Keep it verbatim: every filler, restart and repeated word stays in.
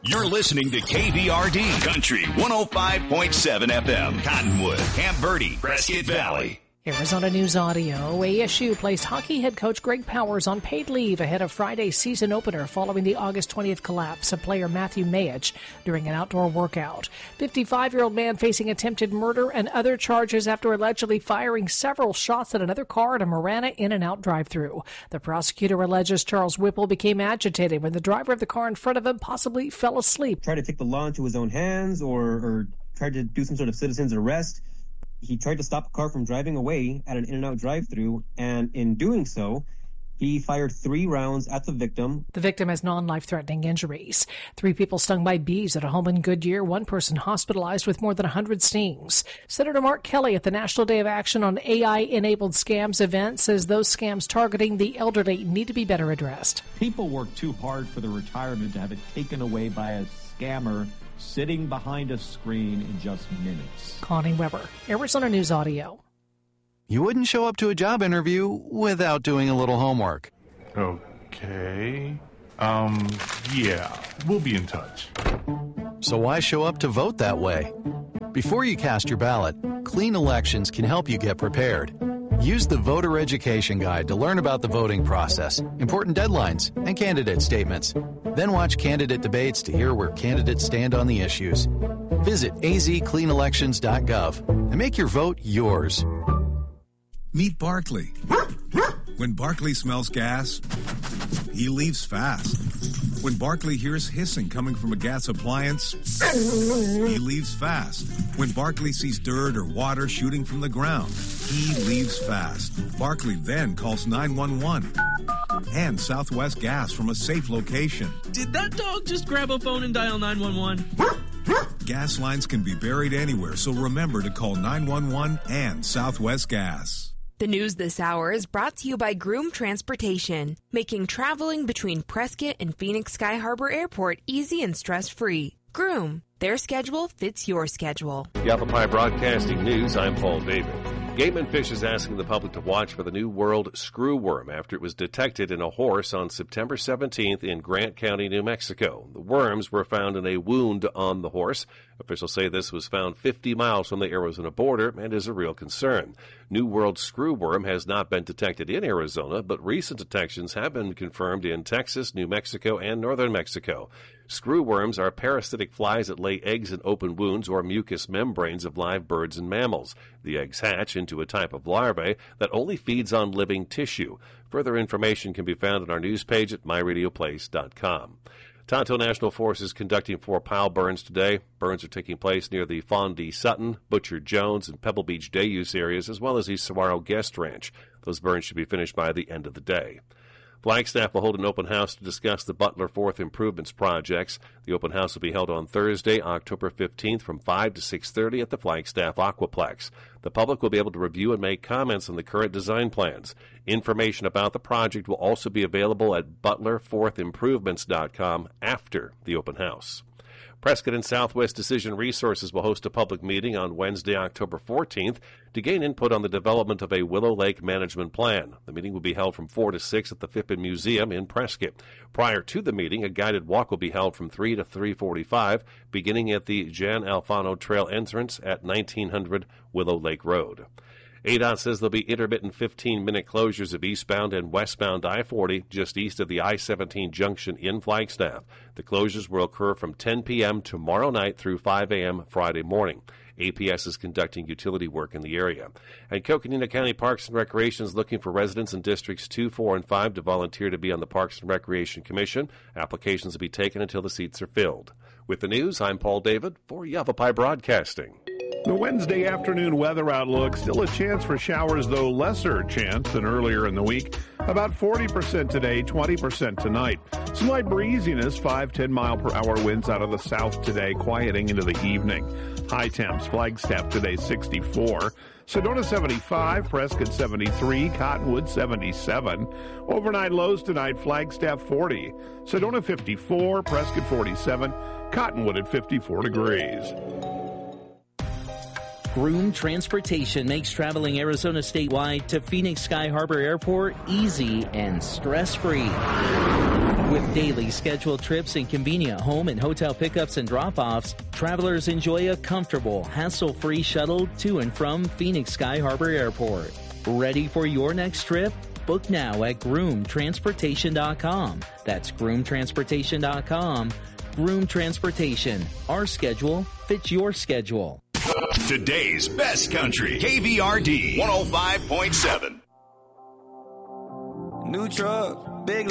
You're listening to K V R D Country one oh five point seven F M, Cottonwood, Camp Verde, Prescott Valley. Arizona News Audio. A S U placed hockey head coach Greg Powers on paid leave ahead of Friday's season opener following the August twentieth collapse of player Matthew Mayich during an outdoor workout. fifty-five-year-old man facing attempted murder and other charges after allegedly firing several shots at another car at a Marana In-N-Out drive-thru. The prosecutor alleges Charles Whipple became agitated when the driver of the car in front of him possibly fell asleep. Tried to take the law into his own hands or, or tried to do some sort of citizen's arrest. He tried to stop a car from driving away at an In-N-Out drive-thru, and in doing so, he fired three rounds at the victim. The victim has non-life-threatening injuries. Three people stung by bees at a home in Goodyear. One person hospitalized with more than one hundred stings. Senator Mark Kelly at the National Day of Action on A I-Enabled Scams event says those scams targeting the elderly need to be better addressed. People work too hard for their retirement to have it taken away by a scammer sitting behind a screen in just minutes. Connie Weber, Arizona News Audio. You wouldn't show up to a job interview without doing a little homework. Okay. Um, yeah, we'll be in touch. So why show up to vote that way? Before you cast your ballot, Clean Elections can help you get prepared. Use the Voter Education Guide to learn about the voting process, important deadlines, and candidate statements. Then watch candidate debates to hear where candidates stand on the issues. Visit a z clean elections dot gov and make your vote yours. Meet Barkley. When Barkley smells gas, he leaves fast. When Barkley hears hissing coming from a gas appliance, he leaves fast. When Barkley sees dirt or water shooting from the ground, he leaves fast. Barkley then calls nine one one and Southwest Gas from a safe location. Did that dog just grab a phone and dial nine one one? Gas lines can be buried anywhere, so remember to call nine one one and Southwest Gas. The news this hour is brought to you by Groom Transportation, making traveling between Prescott and Phoenix Sky Harbor Airport easy and stress-free. Groom, their schedule fits your schedule. Yavapai Broadcasting News, I'm Paul David. Game and Fish is asking the public to watch for the New World screwworm after it was detected in a horse on September seventeenth in Grant County, New Mexico. The worms were found in a wound on the horse. Officials say this was found fifty miles from the Arizona border and is a real concern. New World screwworm has not been detected in Arizona, but recent detections have been confirmed in Texas, New Mexico, and northern Mexico. Screwworms are parasitic flies that lay eggs in open wounds or mucous membranes of live birds and mammals. The eggs hatch into a type of larvae that only feeds on living tissue. Further information can be found on our news page at my radio place dot com. Tonto National Forest is conducting four pile burns today. Burns are taking place near the Fondie Sutton, Butcher Jones, and Pebble Beach day use areas, as well as the Saguaro Guest Ranch. Those burns should be finished by the end of the day. Flagstaff will hold an open house to discuss the Butler Fourth Improvements projects. The open house will be held on Thursday, October fifteenth from five to six thirty at the Flagstaff Aquaplex. The public will be able to review and make comments on the current design plans. Information about the project will also be available at butler fourth improvements dot com after the open house. Prescott and Southwest Decision Resources will host a public meeting on Wednesday, October fourteenth, to gain input on the development of a Willow Lake management plan. The meeting will be held from four to six at the Phippen Museum in Prescott. Prior to the meeting, a guided walk will be held from three to three forty-five, beginning at the Jan Alfano Trail entrance at nineteen hundred Willow Lake Road. A D O T says there'll be intermittent fifteen-minute closures of eastbound and westbound I forty just east of the I seventeen junction in Flagstaff. The closures will occur from ten p.m. tomorrow night through five a.m. Friday morning. A P S is conducting utility work in the area. And Coconino County Parks and Recreation is looking for residents in Districts two, four, and five to volunteer to be on the Parks and Recreation Commission. Applications will be taken until the seats are filled. With the news, I'm Paul David for Yavapai Broadcasting. The Wednesday afternoon weather outlook, still a chance for showers, though lesser chance than earlier in the week. About forty percent today, twenty percent tonight. Some light breeziness, five to ten mile per hour winds out of the south today, quieting into the evening. High temps, Flagstaff today sixty-four. Sedona seventy-five, Prescott seventy-three, Cottonwood seventy-seven. Overnight lows tonight, Flagstaff forty. Sedona fifty-four, Prescott forty-seven, Cottonwood at fifty-four degrees. Groom Transportation makes traveling Arizona statewide to Phoenix Sky Harbor Airport easy and stress-free. With daily scheduled trips and convenient home and hotel pickups and drop-offs, travelers enjoy a comfortable, hassle-free shuttle to and from Phoenix Sky Harbor Airport. Ready for your next trip? Book now at groom transportation dot com. That's groom transportation dot com. Groom Transportation. Our schedule fits your schedule. Today's best country, K V R D one oh five point seven. New truck, big